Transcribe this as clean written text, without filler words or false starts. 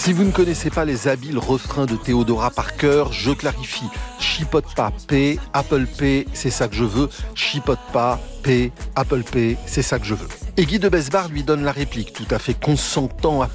Si vous ne connaissez pas les habiles refrains de Théodora par cœur, je clarifie. Chipote pas, P, Apple Pay, c'est ça que je veux. Chipote pas, P, Apple Pay, c'est ça que je veux. Et Guy de Besbar lui donne la réplique, tout à fait consentant à